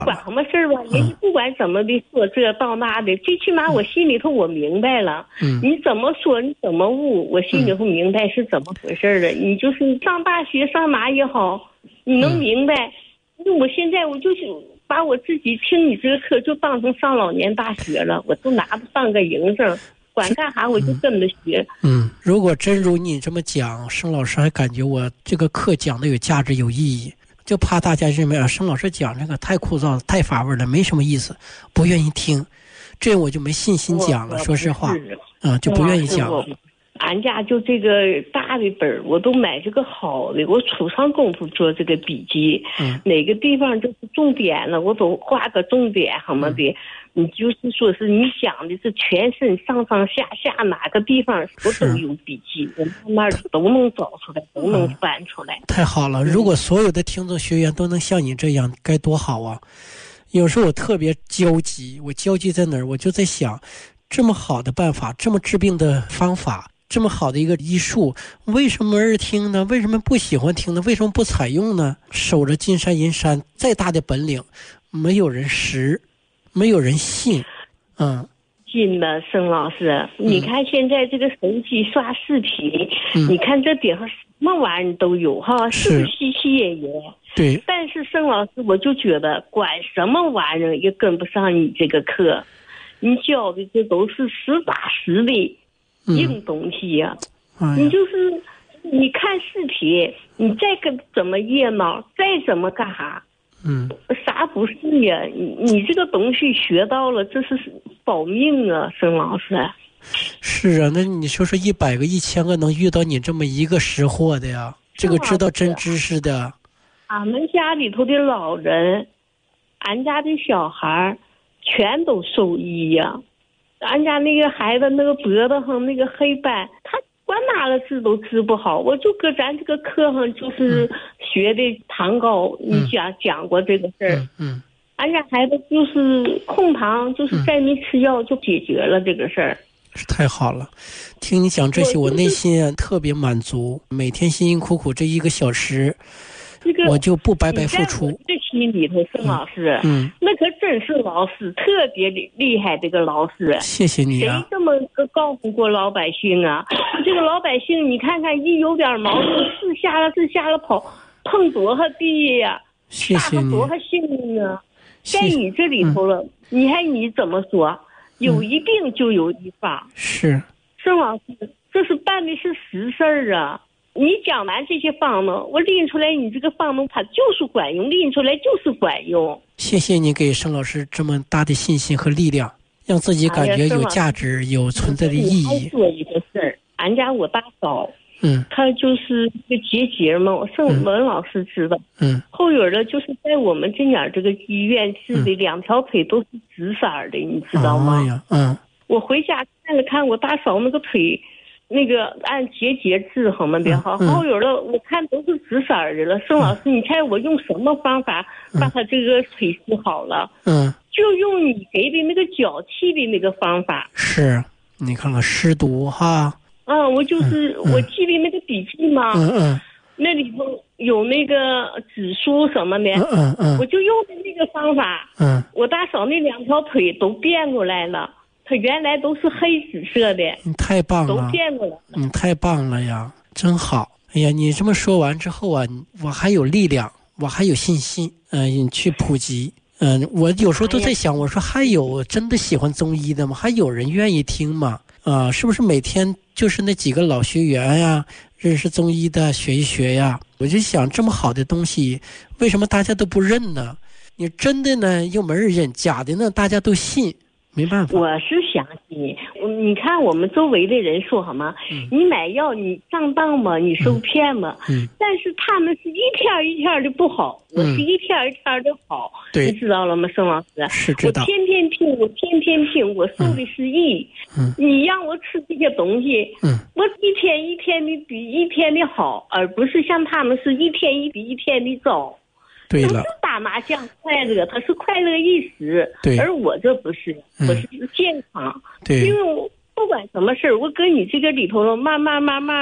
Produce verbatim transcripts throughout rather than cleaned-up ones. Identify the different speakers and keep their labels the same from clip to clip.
Speaker 1: 管什么事儿吧，人家不管怎么的说这到那的，最起码我心里头我明白了。嗯，你怎么说你怎么悟，我心里头明白是怎么回事的。你就是上大学上哪也好，你能明白。那我现在我就是把我自己听你这个课就当成上老年大学了，我都拿不上个营生。管干啥我就跟着学。
Speaker 2: 嗯，如果真如你这么讲，盛老师还感觉我这个课讲的有价值有意义，就怕大家认为啊，盛老师讲这个太枯燥太乏味了，没什么意思，不愿意听，这样我就没信心讲了。说实话，啊、嗯，就不愿意讲了。
Speaker 1: 俺家就这个大的本我都买这个好的，我储上功夫做这个笔记，嗯，哪个地方就是重点了，我都画个重点什么的。你就是说是你讲的是全身上上下下哪个地方我都有笔记，我慢慢的都能找出来，都能翻出来。
Speaker 2: 太好了！如果所有的听众学员都能像你这样，该多好啊！有时候我特别焦急，我焦急在哪儿？我就在想，这么好的办法，这么治病的方法，这么好的一个医术，为什么没人听呢？为什么不喜欢听呢？为什么不采用呢？守着金山银山，再大的本领，没有人识。没有人信，嗯，
Speaker 1: 信的盛老师，嗯、你看现在这个手机刷视频，嗯、你看这顶上什么玩意儿都有哈，是不是稀奇也有？
Speaker 2: 对。
Speaker 1: 但是盛老师，我就觉得管什么玩意儿也跟不上你这个课，你教的这都是实打实的硬东西呀、啊。嗯、你就是你看视频，你再跟怎么热闹，再怎么干啥。
Speaker 2: 嗯，
Speaker 1: 啥不是呀？你你这个东西学到了，这是保命啊，盛老师。
Speaker 2: 是啊，那你说说一百个、一千个能遇到你这么一个识货的呀？这个知道真知识的。
Speaker 1: 俺们家里头的老人，俺家的小孩，全都受益呀。俺家那个孩子那个脖子上那个黑斑，他管哪个治都治不好，我就搁咱这个课上就是学的糖膏，嗯、你讲讲过这个事儿。
Speaker 2: 嗯，嗯
Speaker 1: 俺家孩子就是控糖，就是再没吃药就解决了这个事儿。
Speaker 2: 太好了，听你讲这些，我内心特别满足。每天辛辛苦苦这一个小时，
Speaker 1: 这个
Speaker 2: 我就不白白付出。
Speaker 1: 这期里头，盛老师，
Speaker 2: 嗯，
Speaker 1: 那可真是老师，特别厉害。这个老师，
Speaker 2: 谢谢你啊！
Speaker 1: 谁这么告诉过老百姓啊？这个老百姓，你看看，一有点毛病，是瞎了是瞎了跑，碰多少地呀？
Speaker 2: 谢谢你，
Speaker 1: 多少性命啊！在你这里头了，嗯、你看你怎么说？有一病就有一方。
Speaker 2: 嗯、是，
Speaker 1: 盛老师，这是办的是实事儿啊！你讲完这些方子，我拎出来，你这个方子它就是管用，拎出来就是管用。
Speaker 2: 谢谢你给盛老师这么大的信心和力量，让自己感觉有价值、哎、有存在的意义。
Speaker 1: 还说一个事儿，俺家我大嫂。
Speaker 2: 嗯，
Speaker 1: 他就是一个结节嘛，我盛文老师知道。
Speaker 2: 嗯，
Speaker 1: 后有的就是在我们这点这个医院治的，两条腿都是紫色的，你知道吗？
Speaker 2: 哎呀，嗯，
Speaker 1: 我回家看了看我大嫂那个腿，那个按结节治好嘛的哈。后有的我看都是紫色的了。盛老师，你猜我用什么方法把他这个腿治好了？
Speaker 2: 嗯，
Speaker 1: 就用你给的那个脚气的那个方法。
Speaker 2: 是，你看看湿毒哈。
Speaker 1: 嗯，我就是、嗯、我记的那个笔记嘛，
Speaker 2: 嗯嗯，
Speaker 1: 那里头有那个指数什么的，
Speaker 2: 嗯嗯嗯，
Speaker 1: 我就用的那个方法，
Speaker 2: 嗯，
Speaker 1: 我大嫂那两条腿都变过来了，她原来都是黑紫色的，
Speaker 2: 你太棒了，
Speaker 1: 都变过来了，
Speaker 2: 你太棒了呀，真好！哎呀，你这么说完之后啊，我还有力量，我还有信心，嗯、呃，你去普及。嗯，我有时候都在想，我说还有真的喜欢中医的吗？还有人愿意听吗？啊、呃，是不是每天就是那几个老学员呀，认识中医的学一学呀？我就想，这么好的东西，为什么大家都不认呢？你真的呢又没人认，假的呢大家都信。没办法，
Speaker 1: 我是相信。你看我们周围的人说好吗？嗯、你买药你上当吗？你受骗吗？
Speaker 2: 嗯嗯、
Speaker 1: 但是他们是一天一天的不好，嗯、我是一天一天的好，
Speaker 2: 对，
Speaker 1: 你知道了吗，盛老师？
Speaker 2: 是知道。
Speaker 1: 我天天听，我天天听，我受的是益。
Speaker 2: 嗯、
Speaker 1: 你让我吃这些东西，
Speaker 2: 嗯、
Speaker 1: 我一天一天的比一天的好，而不是像他们是一天一比一天的糟。
Speaker 2: 对了，
Speaker 1: 打麻将快乐，他是快乐一时，
Speaker 2: 对，
Speaker 1: 而我这不是，我是健康，
Speaker 2: 对，
Speaker 1: 因为我不管什么事儿，我搁你这个里头慢慢慢慢，我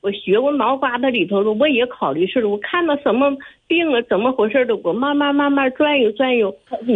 Speaker 1: 我学过脑瓜子里头的，我也考虑是的，我看到什么病了怎么回事的，我慢慢慢慢转悠转悠。